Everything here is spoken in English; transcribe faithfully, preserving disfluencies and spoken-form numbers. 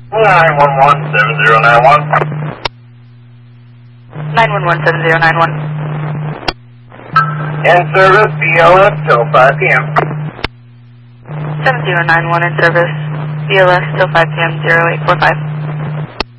nine one one seven zero nine one. nine one one seven zero nine one. In service, B L S till five P M seven zero nine one in service, B L S till five P M zero eight four five.